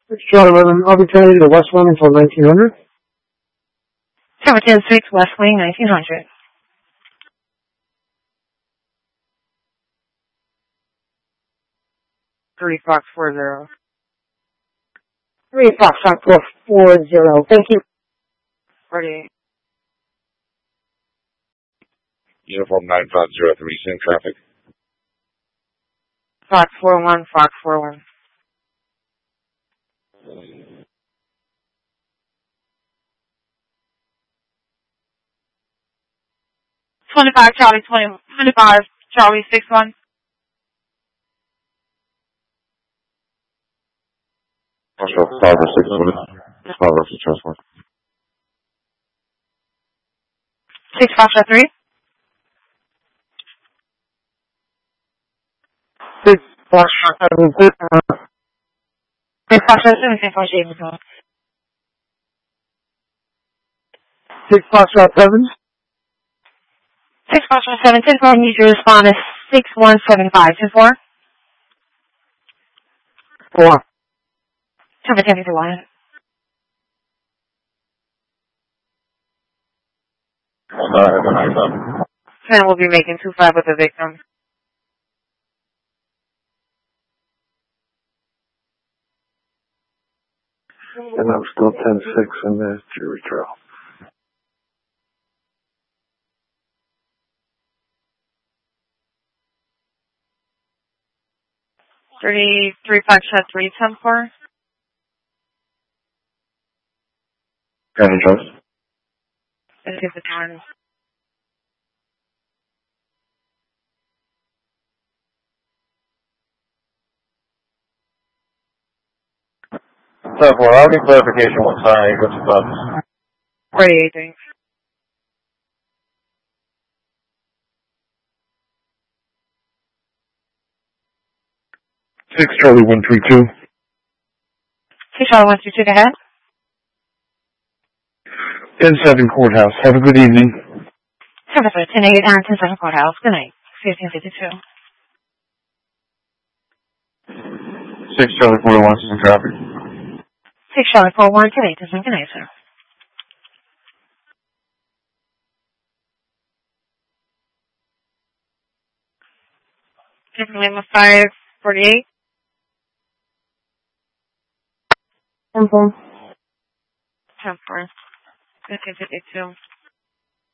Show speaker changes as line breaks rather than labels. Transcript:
Charlie 11, opportunity to West Wing until 1900.
710-6, West Wing, 1900.
Three Fox 40.
3 Foxtrot 440. Thank you.
48.
Uniform 9503, same traffic.
Fox 41, Fox 41.
25 Charlie 20, 25 Charlie 61.
Also, 5 or 6 minutes. 5 or 6 transport.
6 Foxtrot 3.
6 Foxtrot 7,
6 Foxtrot 7, 10 48.
6 Foxtrot 7.
6 Foxtrot 7, 10 4, need to respond to 6175. 10 4.
4.
10 51.
And we'll be making 2-5 with the victim.
And I'm still 10-6 in the jury trial.
Three Foxtrot 3, 10 4.
County Trust.
Let's get the time.
So, I'll get clarification what time, what's the thoughts?
48, thanks.
6 Charlie 132.
6 Charlie 132, go ahead.
10-7 Courthouse. Have a good evening.
7 4, 10 8, 10 7 Courthouse. Good night. 1552.
6 Charlie 41, some traffic.
6 Charlie 41, 10 8, 10 7. Good night, sir. Lima 548.
10 4.
10 4. 1552.